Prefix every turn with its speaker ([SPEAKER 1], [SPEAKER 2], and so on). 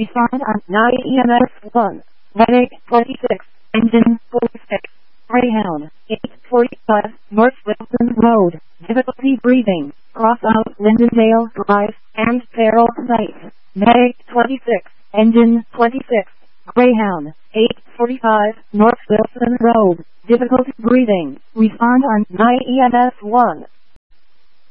[SPEAKER 1] Respond on NIEMS 1. Medic 26. Engine full stick. Greyhound 845 North Wilson Road. Difficulty breathing. Cross out Lindendale Drive and Farrell Site. Medic 26. Engine 26. Greyhound 845 North Wilson Road. Difficulty breathing. Respond on NIEMS 1.